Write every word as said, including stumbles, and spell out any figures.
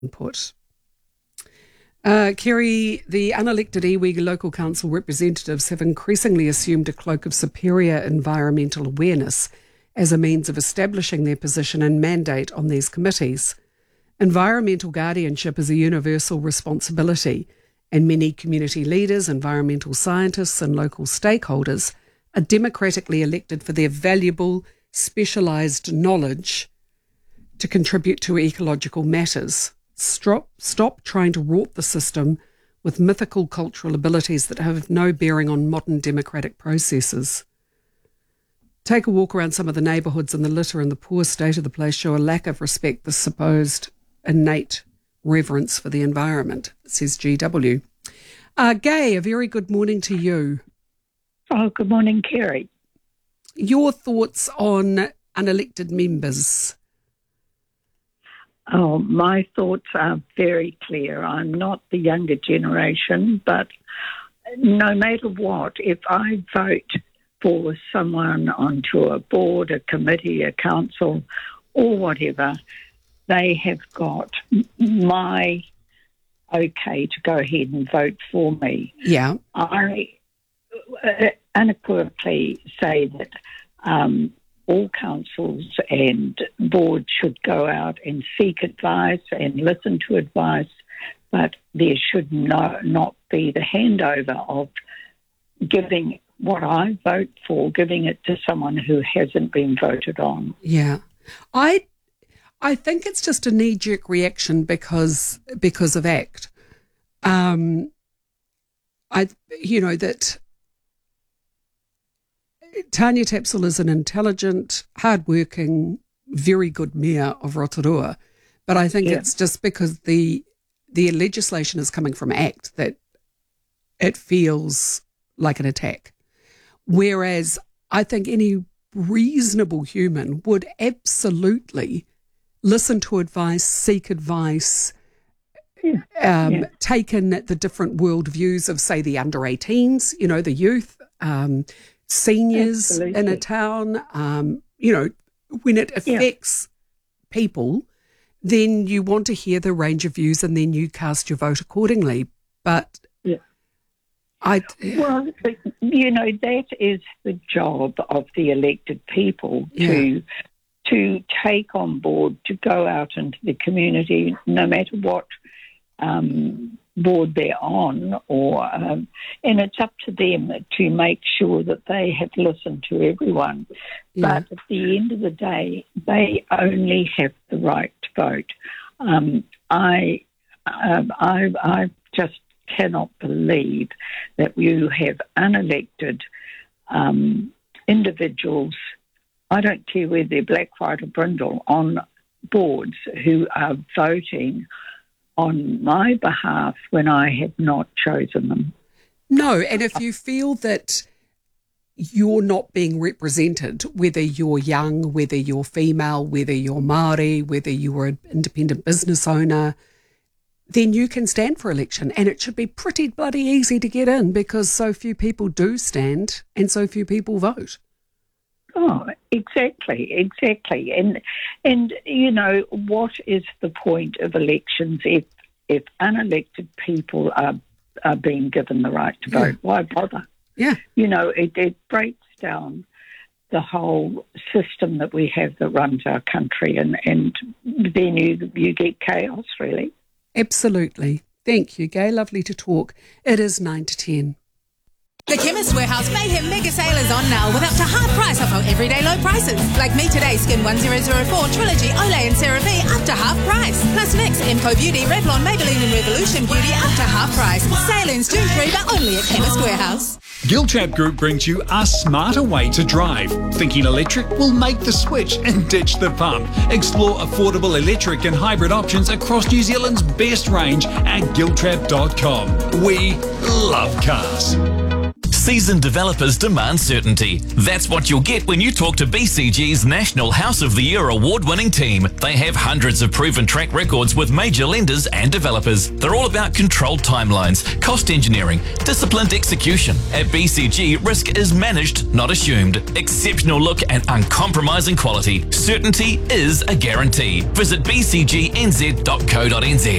input. Uh, Kerry, the unelected iwi local council representatives have increasingly assumed a cloak of superior environmental awareness as a means of establishing their position and mandate on these committees. Environmental guardianship is a universal responsibility, and many community leaders, environmental scientists and local stakeholders are democratically elected for their valuable, specialised knowledge to contribute to ecological matters. Stop, stop trying to warp the system with mythical cultural abilities that have no bearing on modern democratic processes. Take a walk around some of the neighbourhoods, and the litter and the poor state of the place show a lack of respect for supposed innate reverence for the environment, says G W. Uh, Gay, a very good morning to you. Oh, good morning, Kerry. Your thoughts on unelected members? Oh, my thoughts are very clear. I'm not the younger generation, but no matter what, if I vote for someone onto a board, a committee, a council, or whatever, they have got my okay to go ahead and vote for me. Yeah. I uh, unequivocally say that um, all councils and boards should go out and seek advice and listen to advice, but there should no, not be the handover of giving what I vote for, giving it to someone who hasn't been voted on. Yeah. I I think it's just a knee-jerk reaction because because of ACT. Um, I you know that Tanya Tapsell is an intelligent, hard-working, very good mayor of Rotorua, but I think yeah. it's just because the the legislation is coming from ACT that it feels like an attack. Whereas I think any reasonable human would absolutely listen to advice, seek advice, yeah. Um, yeah. take in the different worldviews of, say, the under eighteens, you know, the youth, um, seniors Absolutely. in a town. Um, you know, when it affects yeah. people, then you want to hear the range of views and then you cast your vote accordingly. But yeah. I... Well, you know, that is the job of the elected people to Yeah. to take on board, to go out into the community, no matter what um, board they're on, or um, and it's up to them to make sure that they have listened to everyone. Yeah. But at the end of the day, they only have the right to vote. Um, I, um, I, I just cannot believe that you have unelected um, individuals, I don't care whether they're black, white or brindle, on boards who are voting on my behalf when I have not chosen them. No, and if you feel that you're not being represented, whether you're young, whether you're female, whether you're Māori, whether you're an independent business owner, then you can stand for election, and it should be pretty bloody easy to get in because so few people do stand and so few people vote. Oh, exactly, exactly. And, and you know, what is the point of elections if if unelected people are, are being given the right to vote? Yeah. Why bother? Yeah. You know, it, it breaks down the whole system that we have that runs our country, and, and then you, you get chaos, really. Absolutely. Thank you, Gay. Lovely to talk. It is nine to ten. The Chemist Warehouse Mayhem Mega Sale is on now with up to half price off our everyday low prices. Like Me Today Skin one thousand four, Trilogy, Olay and CeraVe up to half price. Plus NYX, Imco Beauty, Revlon, Maybelline and Revolution Beauty up to half price. Sale ends June third, but only at Chemist Warehouse. Giltrap Group brings you a smarter way to drive. Thinking electric? Will make the switch and ditch the pump. Explore affordable electric and hybrid options across New Zealand's best range at giltrap dot com. We love cars. Seasoned developers demand certainty. That's what you'll get when you talk to B C G's National House of the Year award-winning team. They have hundreds of proven track records with major lenders and developers. They're all about controlled timelines, cost engineering, disciplined execution. At B C G, risk is managed, not assumed. Exceptional look and uncompromising quality. Certainty is a guarantee. Visit b c g n z dot co dot n z.